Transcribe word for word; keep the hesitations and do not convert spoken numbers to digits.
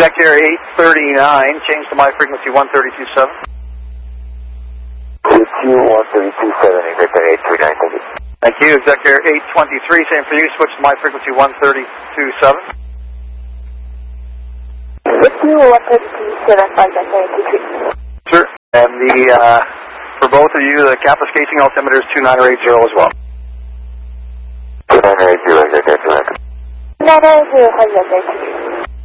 Exec Air eight thirty-nine, change to my frequency one thirty-two point seven. one thirty-two point seven, Exec Air eight thirty-nine, thank you. Thank you. Exec Air eight twenty-three, same for you, switch to my frequency one thirty-two point seven. one thirty-two point seven, Exec Air eight twenty-three. Sure. And the, uh, for both of you, the Kappa spacing altimeter is two nine eight zero as well. two nine eight zero, Exec Air two nine. two nine eight zero, Exec Air two nine.